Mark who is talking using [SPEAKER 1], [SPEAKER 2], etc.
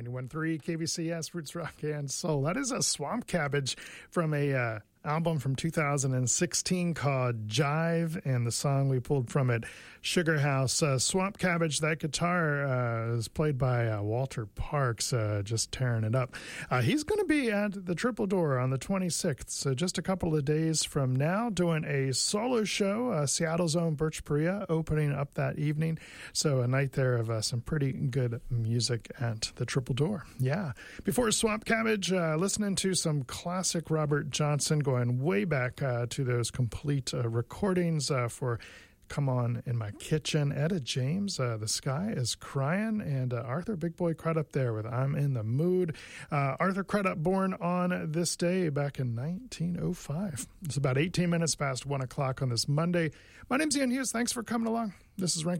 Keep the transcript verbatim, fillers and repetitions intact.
[SPEAKER 1] ninety-one point three K V C S, Roots Rock and Soul. That is a Swamp Cabbage from a uh, album from two thousand sixteen called Jive, and the song we pulled from it, Sugar House. Uh, Swamp Cabbage, that guitar uh, is played by uh, Walter Parks, uh, just tearing it up. Uh, he's going to be at the Triple Door on the twenty-sixth, so just a couple of days from now, doing a solo show. Uh, Seattle's own Birch Perea opening up that evening, so a night there of uh, some pretty good music at the Triple Door. Yeah. Before Swamp Cabbage, uh, listening to some classic Robert Johnson, going way back uh, to those complete uh, recordings uh, for Come On in My Kitchen. Etta James, uh, The Sky is Crying, and uh, Arthur Big Boy Crudup there with I'm in the Mood. Uh, Arthur Crudup born on this day back in nineteen oh five. It's about eighteen minutes past one o'clock on this Monday. My name's Ian Hughes. Thanks for coming along. This is Rankin